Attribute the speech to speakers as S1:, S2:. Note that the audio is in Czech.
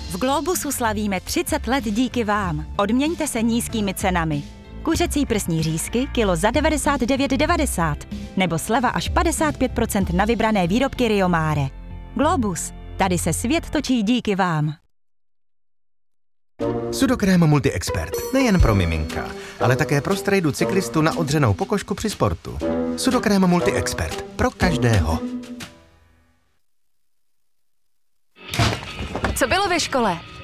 S1: V Globusu slavíme 30 let díky vám. Odměňte se nízkými cenami. Kuřecí prsní řízky kilo za 99,90 nebo sleva až 55% na vybrané výrobky Rio Mare. Globus, tady se svět točí díky vám.
S2: Sudokrém Multi-Expert. Nejen pro miminka, ale také pro strejdu cyklistu na odřenou pokožku při sportu. Sudokrém Multi-Expert. Pro každého.
S3: Co bylo ve škole?